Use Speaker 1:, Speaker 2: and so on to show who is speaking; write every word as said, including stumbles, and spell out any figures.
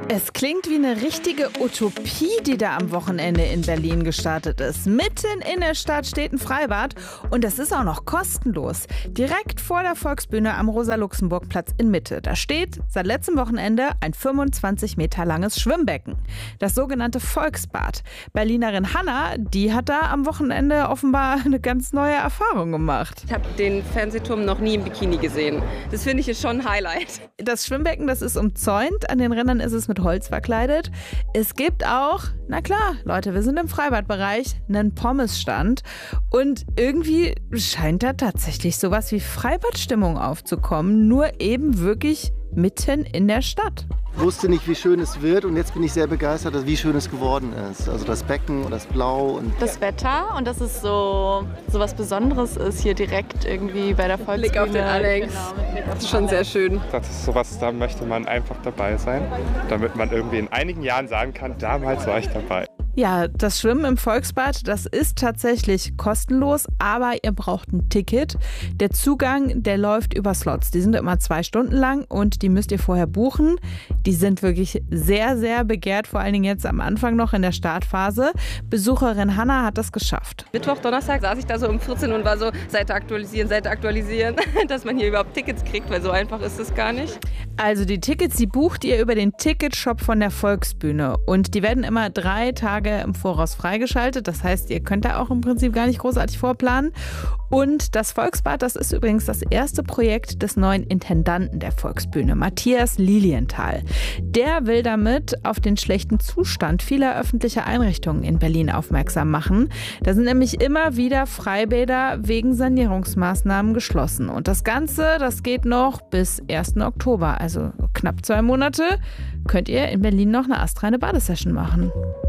Speaker 1: Es klingt wie eine richtige Utopie, die da am Wochenende in Berlin gestartet ist. Mitten in der Stadt steht ein Freibad und das ist auch noch kostenlos. Direkt vor der Volksbühne am Rosa-Luxemburg-Platz in Mitte. Da steht seit letztem Wochenende ein fünfundzwanzig Meter langes Schwimmbecken. Das sogenannte Volksbad. Berlinerin Hanna, die hat da am Wochenende offenbar eine ganz neue Erfahrung gemacht.
Speaker 2: Ich habe den Fernsehturm noch nie im Bikini gesehen. Das finde ich ist schon ein Highlight.
Speaker 1: Das Schwimmbecken, das ist umzäunt. An den Rändern ist es mit Holz verkleidet. Es gibt auch, na klar, Leute, wir sind im Freibadbereich, einen Pommesstand. Und irgendwie scheint da tatsächlich sowas wie Freibadstimmung aufzukommen. Nur eben wirklich mitten in der Stadt.
Speaker 3: Ich wusste nicht, wie schön es wird und jetzt bin ich sehr begeistert, wie schön es geworden ist. Also das Becken und das Blau. Und
Speaker 4: das Wetter und dass es so, so was Besonderes ist hier direkt irgendwie bei der Volksbühne.
Speaker 2: Blick auf den Alex. Genau, das ist schon sehr schön.
Speaker 5: Das ist sowas, da möchte man einfach dabei sein, damit man irgendwie in einigen Jahren sagen kann, damals war ich dabei.
Speaker 1: Ja, das Schwimmen im Volksbad, das ist tatsächlich kostenlos, aber ihr braucht ein Ticket. Der Zugang, der läuft über Slots. Die sind immer zwei Stunden lang und die müsst ihr vorher buchen. Die sind wirklich sehr, sehr begehrt, vor allen Dingen jetzt am Anfang noch in der Startphase. Besucherin Hanna hat das geschafft.
Speaker 2: Mittwoch, Donnerstag saß ich da so um vierzehn und war so, Seite aktualisieren, Seite aktualisieren, dass man hier überhaupt Tickets kriegt, weil so einfach ist es gar nicht.
Speaker 1: Also die Tickets, die bucht ihr über den Ticketshop von der Volksbühne und die werden immer drei Tage im Voraus freigeschaltet. Das heißt, ihr könnt da auch im Prinzip gar nicht großartig vorplanen. Und das Volksbad, das ist übrigens das erste Projekt des neuen Intendanten der Volksbühne, Matthias Lilienthal. Der will damit auf den schlechten Zustand vieler öffentlicher Einrichtungen in Berlin aufmerksam machen. Da sind nämlich immer wieder Freibäder wegen Sanierungsmaßnahmen geschlossen. Und das Ganze, das geht noch bis ersten Oktober, also knapp zwei Monate, könnt ihr in Berlin noch eine astreine Badesession machen.